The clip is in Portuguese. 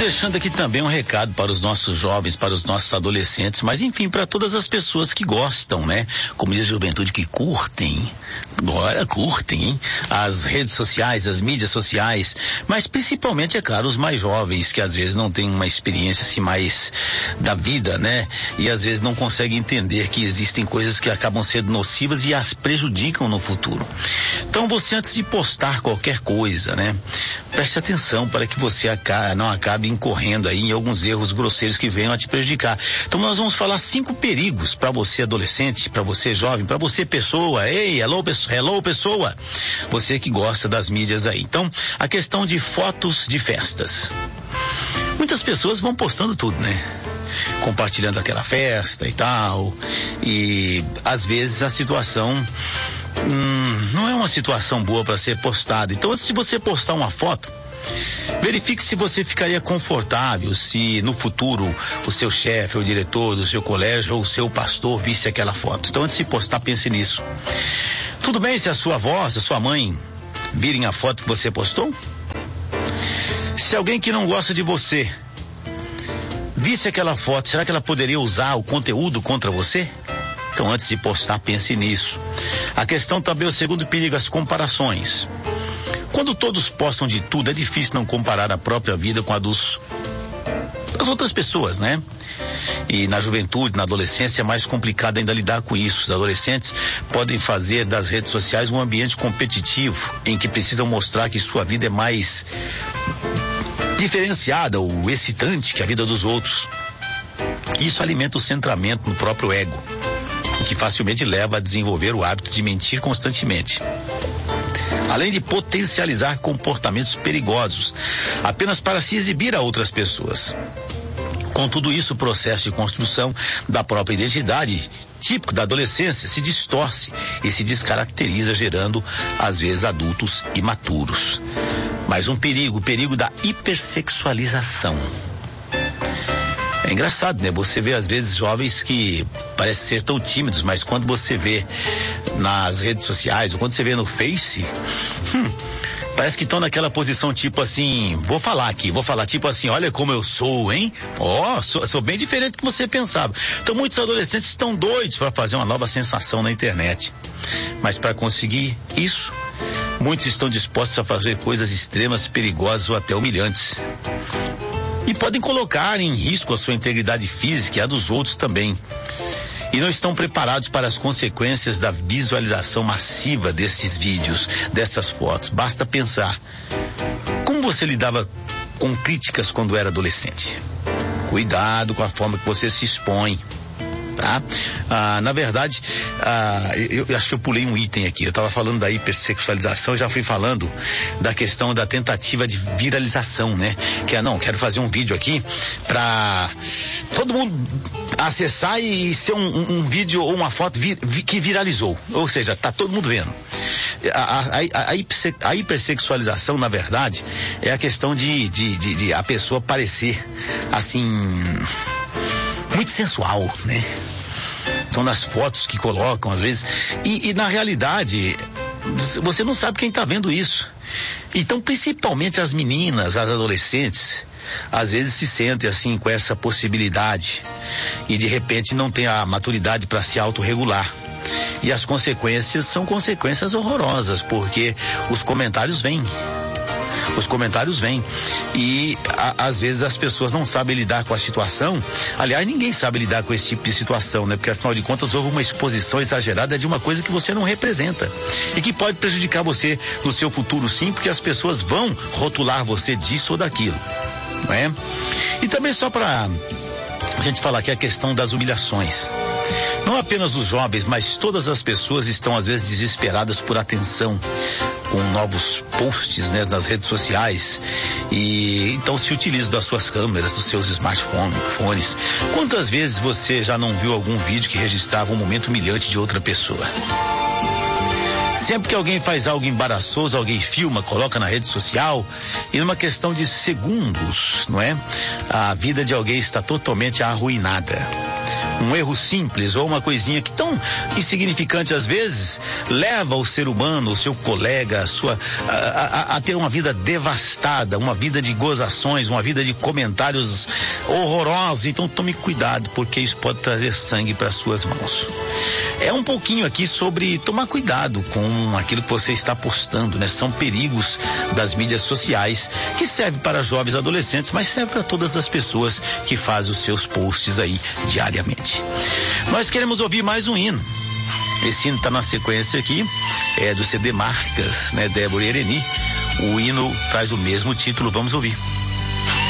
Deixando aqui também um recado para os nossos jovens, para os nossos adolescentes, mas enfim, para todas as pessoas que gostam, né? Como diz a juventude, que curtem, agora curtem, hein? As redes sociais, as mídias sociais, mas principalmente, é claro, os mais jovens, que às vezes não têm uma experiência assim mais da vida, né? E às vezes não conseguem entender que existem coisas que acabam sendo nocivas e as prejudicam no futuro. Então você, antes de postar qualquer coisa, né? Preste atenção para que você não acabe incorrendo aí em alguns erros grosseiros que venham a te prejudicar. Então nós vamos falar 5 perigos para você adolescente, para você jovem, para você pessoa. Ei, hello pessoa, você que gosta das mídias aí. Então, a questão de fotos de festas. Muitas pessoas vão postando tudo, né? Compartilhando aquela festa e tal, e às vezes a situação não é uma situação boa para ser postada. Então, antes de você postar uma foto, verifique se você ficaria confortável, se no futuro o seu chefe, o diretor do seu colégio ou o seu pastor visse aquela foto. Então, antes de postar, pense nisso. Tudo bem se a sua avó, se a sua mãe virem a foto que você postou? Se alguém que não gosta de você visse aquela foto, será que ela poderia usar o conteúdo contra você? Então, antes de postar, pense nisso. A questão também, o segundo perigo, as comparações. Quando todos postam de tudo, é difícil não comparar a própria vida com a das outras pessoas, né? E na juventude, na adolescência, é mais complicado ainda lidar com isso. Os adolescentes podem fazer das redes sociais um ambiente competitivo, em que precisam mostrar que sua vida é mais diferenciada ou excitante que a vida dos outros. Isso alimenta o centramento no próprio ego, o que facilmente leva a desenvolver o hábito de mentir constantemente. Além de potencializar comportamentos perigosos, apenas para se exibir a outras pessoas. Com tudo isso, o processo de construção da própria identidade, típico da adolescência, se distorce e se descaracteriza, gerando, às vezes, adultos imaturos. Mais um perigo, o perigo da hipersexualização. É engraçado, né? Você vê às vezes jovens que parecem ser tão tímidos, mas quando você vê nas redes sociais, ou quando você vê no Face, parece que estão naquela posição tipo assim, vou falar tipo assim, olha como eu sou, hein? Sou bem diferente do que você pensava. Então muitos adolescentes estão doidos para fazer uma nova sensação na internet. Mas para conseguir isso, muitos estão dispostos a fazer coisas extremas, perigosas ou até humilhantes. E podem colocar em risco a sua integridade física e a dos outros também. E não estão preparados para as consequências da visualização massiva desses vídeos, dessas fotos. Basta pensar. Como você lidava com críticas quando era adolescente? Cuidado com a forma que você se expõe. Tá? Na verdade, eu acho que eu pulei um item aqui. Eu estava falando da hipersexualização, já fui falando da questão da tentativa de viralização, né? Quero fazer um vídeo aqui para todo mundo acessar e ser um vídeo ou uma foto que viralizou. Ou seja, tá todo mundo vendo. A hipersexualização, na verdade, é a questão de a pessoa parecer assim muito sensual, né? Então, nas fotos que colocam, às vezes, e na realidade, você não sabe quem está vendo isso. Então, principalmente as meninas, as adolescentes, às vezes se sentem assim com essa possibilidade e de repente não tem a maturidade para se autorregular. E as consequências são consequências horrorosas, porque os comentários vêm. E às vezes as pessoas não sabem lidar com a situação. Aliás, ninguém sabe lidar com esse tipo de situação, né? Porque afinal de contas houve uma exposição exagerada de uma coisa que você não representa e que pode prejudicar você no seu futuro, sim, porque as pessoas vão rotular você disso ou daquilo, não é? E também só para a gente falar aqui a questão das humilhações. Não apenas os jovens, mas todas as pessoas estão às vezes desesperadas por atenção, com novos posts, né, nas redes sociais, e então se utilizam das suas câmeras, dos seus smartphones. Quantas vezes você já não viu algum vídeo que registrava um momento humilhante de outra pessoa? Sempre que alguém faz algo embaraçoso, alguém filma, coloca na rede social, e numa questão de segundos, não é? A vida de alguém está totalmente arruinada. Um erro simples ou uma coisinha que tão insignificante às vezes leva o ser humano, o seu colega, a ter uma vida devastada, uma vida de gozações, uma vida de comentários horrorosos. Então tome cuidado, porque isso pode trazer sangue para suas mãos. É um pouquinho aqui sobre tomar cuidado com aquilo que você está postando, né? São perigos das mídias sociais, que serve para jovens adolescentes, mas serve para todas as pessoas que fazem os seus posts aí diariamente. Nós queremos ouvir mais um hino. Esse hino está na sequência aqui, é do CD Marcas, né? Débora e Ereni. O hino traz o mesmo título, vamos ouvir.